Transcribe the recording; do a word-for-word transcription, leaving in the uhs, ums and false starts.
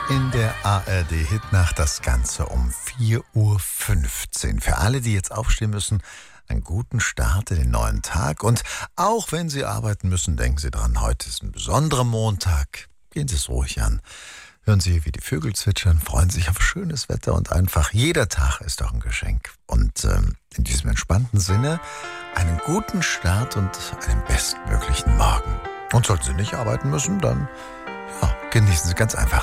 In der A R D-Hitnacht das Ganze um vier Uhr fünfzehn. Für alle, die jetzt aufstehen müssen, einen guten Start in den neuen Tag. Und auch wenn Sie arbeiten müssen, denken Sie dran, heute ist ein besonderer Montag. Gehen Sie es ruhig an. Hören Sie, wie die Vögel zwitschern, freuen sich auf schönes Wetter und einfach jeder Tag ist doch ein Geschenk. Und ähm, in diesem entspannten Sinne einen guten Start und einen bestmöglichen Morgen. Und sollten Sie nicht arbeiten müssen, dann ja, genießen Sie ganz einfach